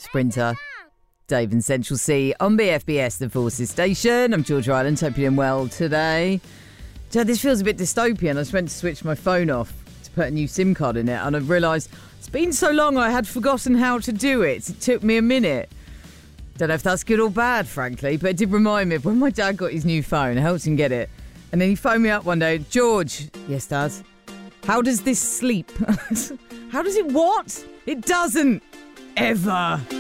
Sprinter. Dave in Central C on BFBS, the Forces Station. I'm Georgia Island. Hope you're doing well today. So this feels a bit dystopian. I was meant to switch my phone off to put a new SIM card in it, and I've realised it's been so long I had forgotten how to do it. It took me a minute. Don't know if that's good or bad, frankly, but it did remind me of when my dad got his new phone. I helped him get it. And then he phoned me up one day. George. Yes, Dad. How does this sleep? How does it what? It doesn't. Ever.